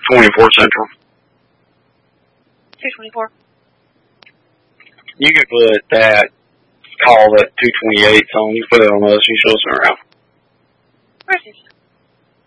224 Central. 224. You could put that call at 228 on. You put it on us. You show us around. Where's this?